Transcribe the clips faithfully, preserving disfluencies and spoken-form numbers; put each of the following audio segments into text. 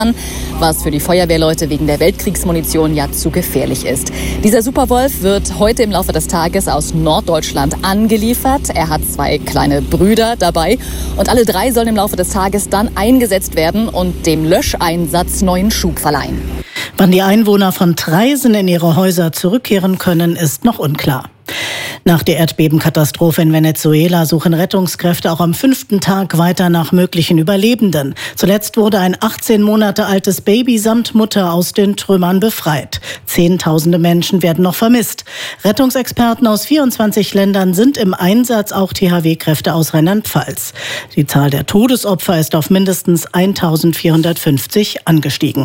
was für die Feuerwehrleute wegen der Weltkriegsmunition ja zu gefährlich ist. Dieser Superwolf wird heute im Laufe des Tages aus Norddeutschland angeliefert. Er hat zwei kleine Brüder dabei und alle drei sollen im Laufe des Tages dann eingesetzt werden und dem Löscheinsatz neuen Schub verleihen. Wann die Einwohner von Traisen in ihre Häuser zurückkehren können, ist noch unklar. Nach der Erdbebenkatastrophe in Venezuela suchen Rettungskräfte auch am fünften Tag weiter nach möglichen Überlebenden. Zuletzt wurde ein achtzehn Monate altes Baby samt Mutter aus den Trümmern befreit. Zehntausende Menschen werden noch vermisst. Rettungsexperten aus vierundzwanzig Ländern sind im Einsatz, auch T H W-Kräfte aus Rheinland-Pfalz. Die Zahl der Todesopfer ist auf mindestens eintausendvierhundertfünfzig angestiegen.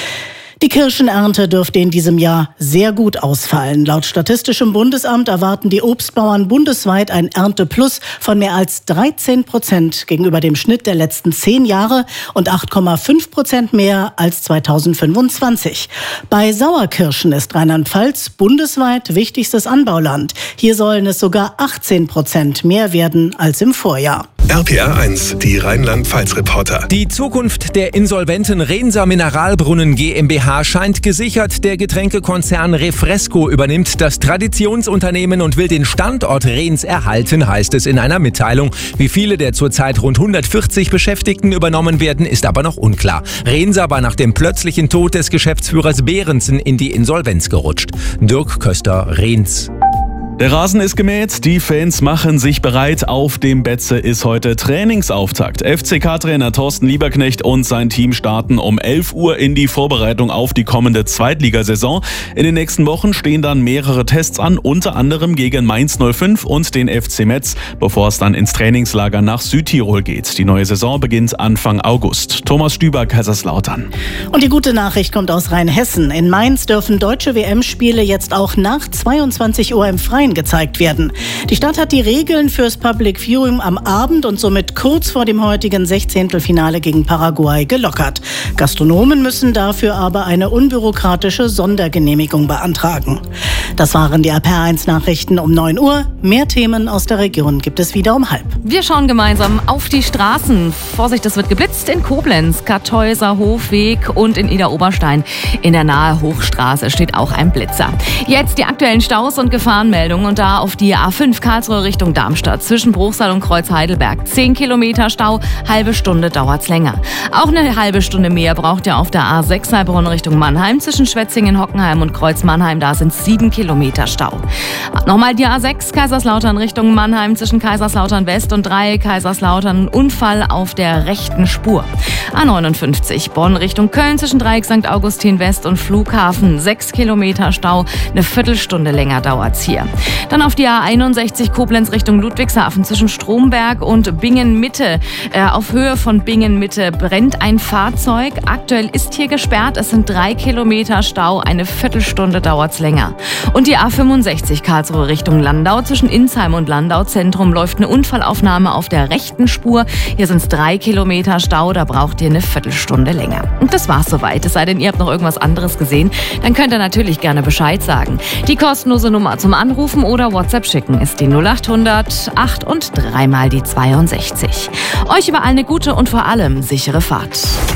Die Kirschenernte dürfte in diesem Jahr sehr gut ausfallen. Laut Statistischem Bundesamt erwarten die Obstbauern bundesweit ein Ernteplus von mehr als dreizehn Prozent gegenüber dem Schnitt der letzten zehn Jahre und acht Komma fünf Prozent mehr als zweitausendfünfundzwanzig. Bei Sauerkirschen ist Rheinland-Pfalz bundesweit wichtigstes Anbauland. Hier sollen es sogar achtzehn Prozent mehr werden als im Vorjahr. R P R eins, die Rheinland-Pfalz-Reporter. Die Zukunft der insolventen Reenser Mineralbrunnen GmbH scheint gesichert. Der Getränkekonzern Refresco übernimmt das Traditionsunternehmen und will den Standort Rehns erhalten, heißt es in einer Mitteilung. Wie viele der zurzeit rund hundertvierzig Beschäftigten übernommen werden, ist aber noch unklar. Reenser war nach dem plötzlichen Tod des Geschäftsführers Behrensen in die Insolvenz gerutscht. Dirk Köster, Rehns. Der Rasen ist gemäht, die Fans machen sich bereit. Auf dem Betze ist heute Trainingsauftakt. F C K-Trainer Thorsten Lieberknecht und sein Team starten um elf Uhr in die Vorbereitung auf die kommende Zweitligasaison. In den nächsten Wochen stehen dann mehrere Tests an, unter anderem gegen Mainz null fünf und den F C Metz, bevor es dann ins Trainingslager nach Südtirol geht. Die neue Saison beginnt Anfang August. Thomas Stüber, Kaiserslautern. Und die gute Nachricht kommt aus Rheinhessen. In Mainz dürfen deutsche W M-Spiele jetzt auch nach zweiundzwanzig Uhr im Freien gezeigt werden. Die Stadt hat die Regeln fürs Public Viewing am Abend und somit kurz vor dem heutigen Sechzehntelfinale gegen Paraguay gelockert. Gastronomen müssen dafür aber eine unbürokratische Sondergenehmigung beantragen. Das waren die R P R eins Nachrichten um neun Uhr. Mehr Themen aus der Region gibt es wieder um halb. Wir schauen gemeinsam auf die Straßen. Vorsicht, es wird geblitzt in Koblenz, Kartäuser Hofweg und in Idar-Oberstein. In der Nahe Hochstraße steht auch ein Blitzer. Jetzt die aktuellen Staus und Gefahrenmeldungen. Und da auf die A fünf Karlsruhe Richtung Darmstadt zwischen Bruchsal und Kreuz Heidelberg. zehn Kilometer Stau, halbe Stunde dauert's länger. Auch eine halbe Stunde mehr braucht ihr auf der A sechs Heilbronn Richtung Mannheim zwischen Schwetzingen, Hockenheim und Kreuz Mannheim. Da sind sieben Kilometer Stau. Nochmal die A sechs Kaiserslautern Richtung Mannheim zwischen Kaiserslautern West und drei Kaiserslautern. Unfall auf der rechten Spur. A neunundfünfzig Bonn Richtung Köln zwischen Dreieck Sankt Augustin West und Flughafen. sechs Kilometer Stau, eine Viertelstunde länger dauert's hier. Dann auf die A einundsechzig Koblenz Richtung Ludwigshafen zwischen Stromberg und Bingen-Mitte. Äh, auf Höhe von Bingen-Mitte brennt ein Fahrzeug. Aktuell ist hier gesperrt. Es sind drei Kilometer Stau. Eine Viertelstunde dauert's länger. Und die A fünfundsechzig Karlsruhe Richtung Landau zwischen Insheim und Landau Zentrum läuft eine Unfallaufnahme auf der rechten Spur. Hier sind es drei Kilometer Stau. Da braucht ihr eine Viertelstunde länger. Und das war's soweit. Es sei denn, ihr habt noch irgendwas anderes gesehen. Dann könnt ihr natürlich gerne Bescheid sagen. Die kostenlose Nummer zum Anrufen oder WhatsApp schicken ist die null acht hundert acht und dreimal die zweiundsechzig. Euch überall eine gute und vor allem sichere Fahrt.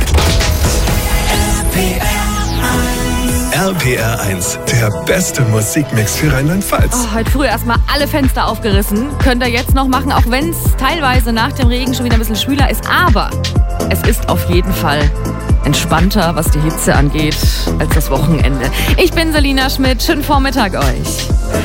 R P R eins, der beste Musikmix für Rheinland-Pfalz. Oh, heute früh erstmal alle Fenster aufgerissen. Könnt ihr jetzt noch machen, auch wenn es teilweise nach dem Regen schon wieder ein bisschen schwüler ist. Aber es ist auf jeden Fall entspannter, was die Hitze angeht, als das Wochenende. Ich bin Selina Schmidt. Schönen Vormittag euch.